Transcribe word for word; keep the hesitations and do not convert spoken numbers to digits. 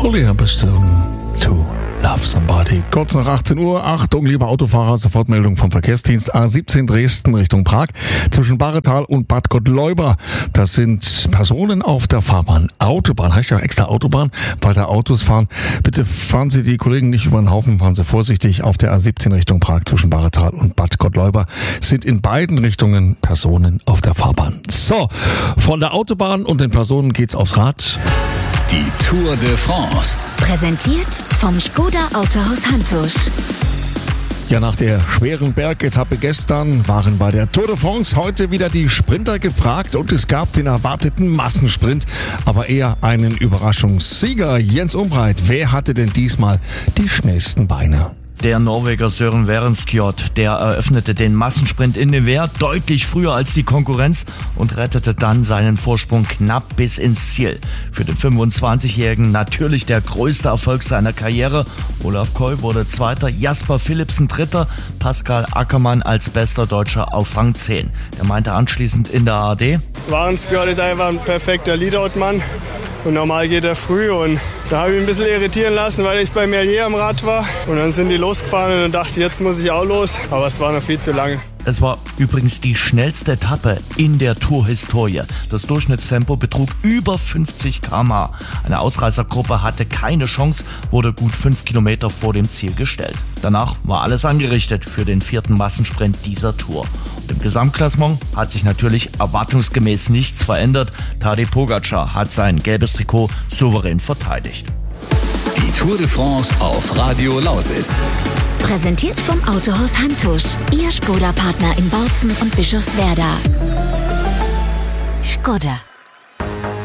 Holy Ambition to Love Somebody. Kurz nach achtzehn Uhr. Achtung, liebe Autofahrer, Sofortmeldung vom Verkehrsdienst A siebzehn Dresden Richtung Prag. Zwischen Bahretal und Bad Gottleuba. Das sind Personen auf der Fahrbahn. Autobahn, heißt ja extra Autobahn, weil da Autos fahren. Bitte fahren Sie die Kollegen nicht über den Haufen, fahren Sie vorsichtig. Auf der A siebzehn Richtung Prag zwischen Bahretal und Bad Gottleuba sind in beiden Richtungen Personen auf der Fahrbahn. So, von der Autobahn und den Personen geht's aufs Rad. Die Tour de France. Präsentiert vom Škoda Autohaus Hantusch. Ja, nach der schweren Bergetappe gestern waren bei der Tour de France heute wieder die Sprinter gefragt und es gab den erwarteten Massensprint, aber eher einen Überraschungssieger. Jens Umbreit, wer hatte denn diesmal die schnellsten Beine? Der Norweger Søren Werenskiold, der eröffnete den Massensprint in Nevers deutlich früher als die Konkurrenz und rettete dann seinen Vorsprung knapp bis ins Ziel. Für den fünfundzwanzigjährigen natürlich der größte Erfolg seiner Karriere. Olaf Koy wurde Zweiter, Jasper Philipsen Dritter, Pascal Ackermann als bester Deutscher auf Rang zehn. Der meinte anschließend in der A R D: Werenskiold ist einfach ein perfekter Leadout-Mann. Und normal geht er früh und da habe ich mich ein bisschen irritieren lassen, weil ich bei Merlier am Rad war. Und dann sind die losgefahren und dann dachte ich, jetzt muss ich auch los. Aber es war noch viel zu lange. Es war übrigens die schnellste Etappe in der Tour-Historie. Das Durchschnittstempo betrug über fünfzig Kilometer pro Stunde. Eine Ausreißergruppe hatte keine Chance, wurde gut fünf Kilometer vor dem Ziel gestellt. Danach war alles angerichtet für den vierten Massensprint dieser Tour. Und im Gesamtklassement hat sich natürlich erwartungsgemäß nichts verändert. Tadej Pogačar hat sein gelbes Trikot souverän verteidigt. Die Tour de France auf Radio Lausitz. Präsentiert vom Autohaus Hantusch. Ihr Škoda-Partner in Bautzen und Bischofswerda. Škoda.